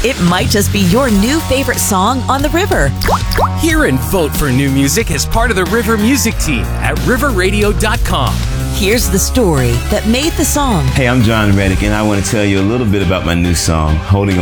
it might just be your new favorite song on the river. Hear and vote for new music as part of the River Music Team at riverradio.com. Here's the story that made the song. Hey, I'm John Reddick, and I want to tell you a little bit about my new song, Holding